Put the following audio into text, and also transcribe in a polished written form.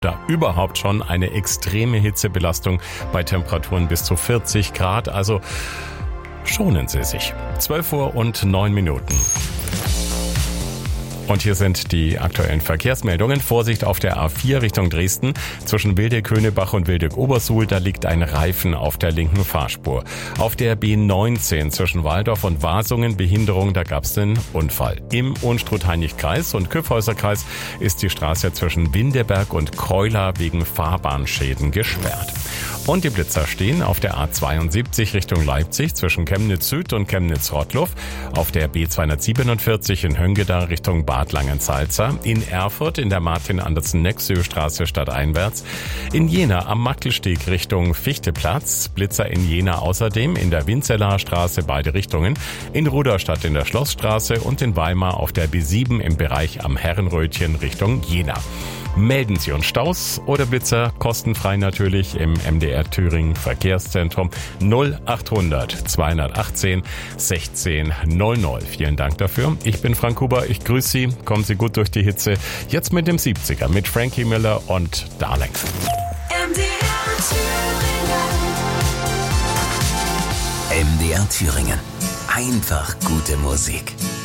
Da überhaupt schon eine extreme Hitzebelastung bei Temperaturen bis zu 40 Grad. Also schonen Sie sich. 12 Uhr und 9 Minuten. Und hier sind die aktuellen Verkehrsmeldungen. Vorsicht auf der A4 Richtung Dresden. Zwischen Wildeck-Höhnebach und Wildeck-Obersuhl, da liegt ein Reifen auf der linken Fahrspur. Auf der B19 zwischen Walldorf und Wasungen Behinderung, da gab es den Unfall. Im Unstrut-Heinrich-Kreis und Kyffhäuser-Kreis ist die Straße zwischen Windeberg und Keula wegen Fahrbahnschäden gesperrt. Und die Blitzer stehen auf der A72 Richtung Leipzig zwischen Chemnitz Süd und Chemnitz Rottluff, auf der B247 in Höngeda Richtung Bad Langensalza, in Erfurt in der Martin-Andersen-Nexö-Straße stadteinwärts, in Jena am Mackelsteg Richtung Fichteplatz, Blitzer in Jena außerdem in der Winzeler Straße beide Richtungen, in Rudolstadt in der Schlossstraße und in Weimar auf der B7 im Bereich am Herrenrötchen Richtung Jena. Melden Sie uns Staus oder Blitzer, kostenfrei natürlich im MDR Thüringen Verkehrszentrum 0800 218 16 00. Vielen Dank dafür. Ich bin Frank Huber, ich grüße Sie, kommen Sie gut durch die Hitze. Jetzt mit dem 70er, mit Frankie Miller und Darling. MDR Thüringen. Einfach gute Musik.